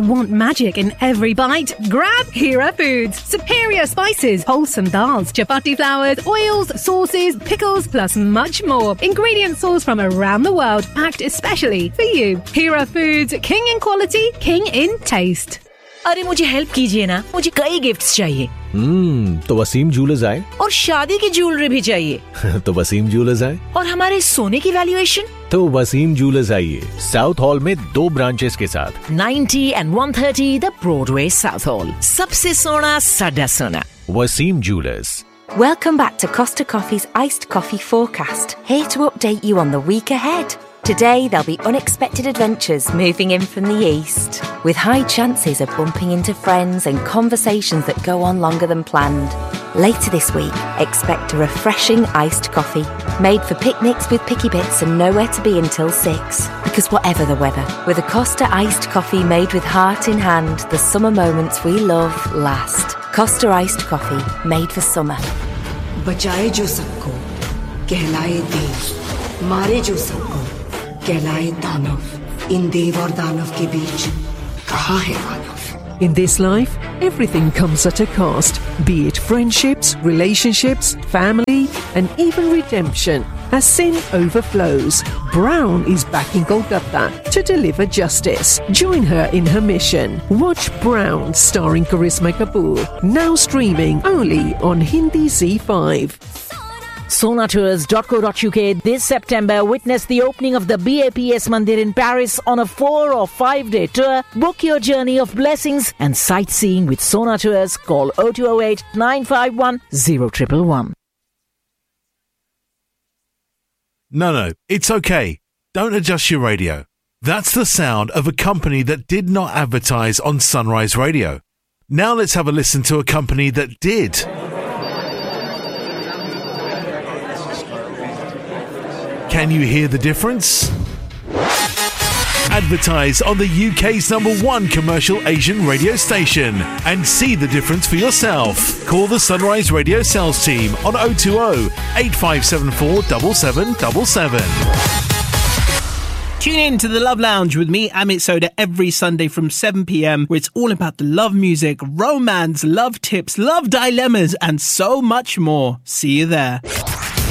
want magic in every bite? Grab Hira Foods. Superior spices, wholesome dals, chapati flours, oils, sauces, pickles, plus much more. Ingredients sourced from around the world, packed especially for you. Hira Foods, king in quality, king in taste. अरे मुझे help कीजिए ना, मुझे कई gifts चाहिए। तो Wasim jewellers आए। और शादी की ज्वेलरी भी चाहिए। तो वसीम जूलर्स आए। और हमारे सोने की वैल्यूएशन? तो वसीम जूलर्स आइए, साउथ हॉल में 2 ब्रांचेस के साथ 90 and 130 the Broadway south hall. सबसे सोना साडा सोना। Wasim jewellers. Welcome back to Costa Coffee's Iced Coffee Forecast, here to update you on the week ahead. Today, there'll be unexpected adventures moving in from the east, with high chances of bumping into friends and conversations that go on longer than planned. Later this week, expect a refreshing iced coffee, made for picnics with picky bits and nowhere to be until 6. Because whatever the weather, with a Costa iced coffee made with heart in hand, the summer moments we love last. Costa iced coffee, made for summer. बचाए जो सबको, कहलाए देव, मारे जो सबको, कहलाए दानव। इन देव और दानव के बीच कहाँ है मानव? In this life, everything comes at a cost, be it friendships, relationships, family, and even redemption. As sin overflows, Brown is back in Kolkata to deliver justice. Join her in her mission. Watch Brown, starring Karisma Kapoor, now streaming only on Hindi Z5. Sonatours.co.uk this September witness the opening of the BAPS Mandir in Paris on a 4 or 5 day tour. Book your journey of blessings and sightseeing with Sona Tours. Call 0208 951 0111. No, it's okay. Don't adjust your radio. That's the sound of a company that did not advertise on Sunrise Radio. Now let's have a listen to a company that did. Can you hear the difference? Advertise on the UK's #1 commercial Asian radio station and see the difference for yourself. Call the Sunrise Radio sales team on 020 8574 7777. Tune in to the Love Lounge with me, Amit Soda, every Sunday from 7 p.m, where it's all about the love music, romance, love tips, love dilemmas, and so much more. See you there.